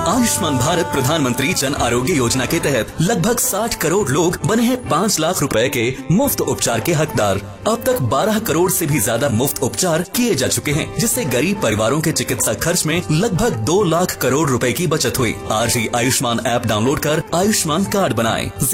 आयुष्मान भारत प्रधानमंत्री जन आरोग्य योजना के तहत लगभग 60 करोड़ लोग बने हैं 5 लाख रुपए के मुफ्त उपचार के हकदार। अब तक 12 करोड़ से भी ज्यादा मुफ्त उपचार किए जा चुके हैं, जिससे गरीब परिवारों के चिकित्सा खर्च में लगभग 2 लाख करोड़ रुपए की बचत हुई। आज ही आयुष्मान ऐप डाउनलोड कर आयुष्मान कार्ड बनाएं।